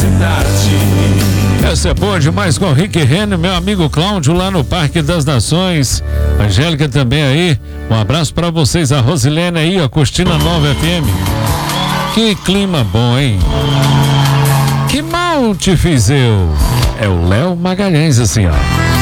Essa é boa demais com o Rick Renner, meu amigo Cláudio lá no Parque das Nações. Angélica também aí. Um abraço pra vocês, a Rosilene aí, a Costina Nova FM. Que clima bom, hein? Que mal te fiz eu. É o Léo Magalhães, assim, ó.